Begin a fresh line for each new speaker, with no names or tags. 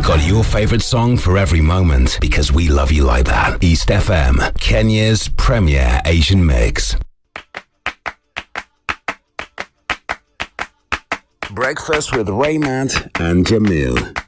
got your favourite song for every moment because we love you like that. East FM, Kenya's premier Asian mix. Breakfast with Raymond and Jamil.